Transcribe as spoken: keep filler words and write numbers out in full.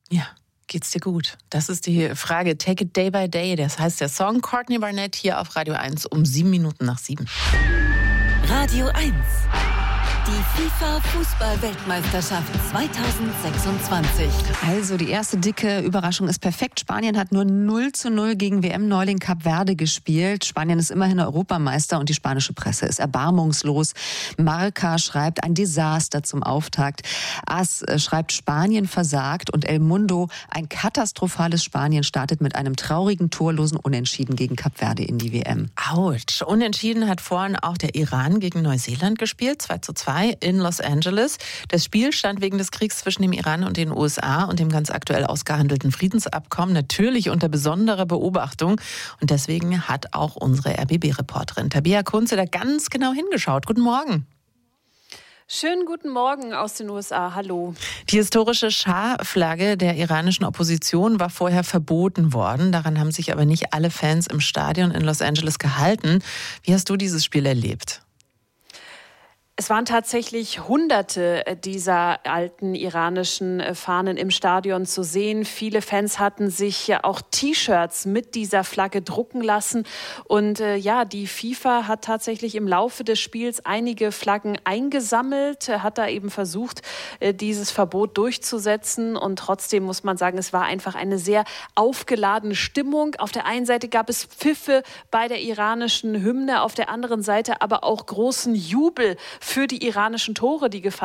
Ja, geht's dir gut? Das ist die Frage. Take it day by day. Das heißt der Song. Courtney Barnett hier auf Radio eins um sieben Minuten nach sieben. Radio eins. Die FIFA-Fußball-Weltmeisterschaft zweitausendsechsundzwanzig. Also die erste dicke Überraschung ist perfekt. Spanien hat nur null zu null gegen W M-Neuling Kap Verde gespielt. Spanien ist immerhin Europameister und die spanische Presse ist erbarmungslos. Marca schreibt ein Desaster zum Auftakt. AS schreibt Spanien versagt und El Mundo ein katastrophales Spanien startet mit einem traurigen torlosen Unentschieden gegen Kap Verde in die W M. Autsch. Unentschieden hat vorhin auch der Iran gegen Neuseeland gespielt. zwei zu zwei in Los Angeles. Das Spiel stand wegen des Kriegs zwischen dem Iran und den U S A und dem ganz aktuell ausgehandelten Friedensabkommen natürlich unter besonderer Beobachtung. Und deswegen hat auch unsere R B B-Reporterin Tabea Kunze da ganz genau hingeschaut. Guten Morgen. Schönen guten Morgen aus den U S A. Hallo. Die historische Schah-Flagge der iranischen Opposition war vorher verboten worden. Daran haben sich aber nicht alle Fans im Stadion in Los Angeles gehalten. Wie hast du dieses Spiel erlebt? Es waren tatsächlich Hunderte dieser alten iranischen Fahnen im Stadion zu sehen. Viele Fans hatten sich ja auch T-Shirts mit dieser Flagge drucken lassen. Und äh, ja, die FIFA hat tatsächlich im Laufe des Spiels einige Flaggen eingesammelt, hat da eben versucht, äh, dieses Verbot durchzusetzen. Und trotzdem muss man sagen, es war einfach eine sehr aufgeladene Stimmung. Auf der einen Seite gab es Pfiffe bei der iranischen Hymne, auf der anderen Seite aber auch großen Jubel für die iranischen Tore, die gefallen